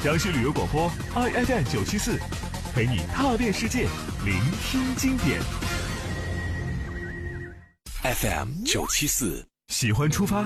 江西旅游广播 iFM 974，陪你踏遍世界，聆听经典。 FM 974， 喜欢出发，